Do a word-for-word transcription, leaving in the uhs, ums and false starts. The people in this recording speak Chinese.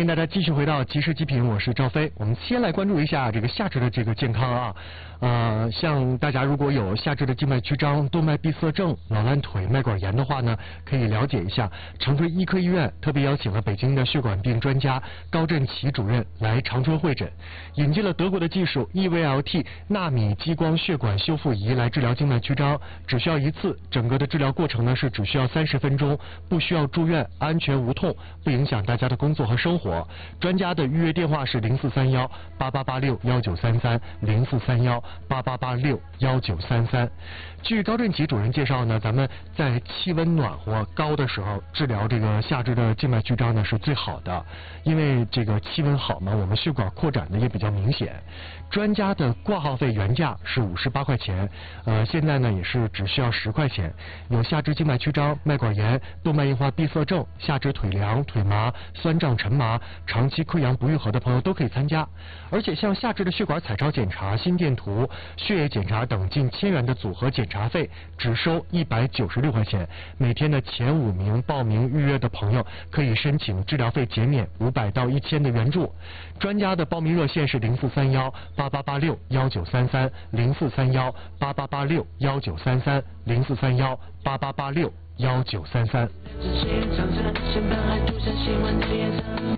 迎大家继续回到即时极品，我是赵飞。我们先来关注一下这个下肢的这个健康啊，呃，像大家如果有下肢的静脉曲张、动脉闭塞症、老烂腿、脉管炎的话呢，可以了解一下。长春医科医院特别邀请了北京的血管病专家高振奇主任来长春会诊，引进了德国的技术 E V L T 纳米激光血管修复仪来治疗静脉曲张，只需要一次，整个的治疗过程呢是只需要三十分钟，不需要住院，安全无痛，不影响大家的工作和生活。专家的预约电话是零四三幺八八八六幺九三三零四三幺八八八六幺九三三。据高振奇主任介绍呢，咱们在气温暖和高的时候治疗这个下肢的静脉曲张呢是最好的，因为这个气温好嘛，我们血管扩展的也比较明显。专家的挂号费原价是五十八块钱，呃，现在呢也是只需要十块钱。有下肢静脉曲张、脉管炎、动脉硬化闭塞症、下肢腿凉、腿麻、酸胀沉麻、长期溃疡不愈合的朋友都可以参加。而且像下肢的血管彩超检查、心电图、血液检查等近千元的组合检查费，只收一百九十六块钱。每天的前五名报名预约的朋友可以申请治疗费减免五百到一千的援助。专家的报名热线是零四三幺八八八六幺九三三零四三幺八八八六幺九三三零四三幺八八八六幺九三三。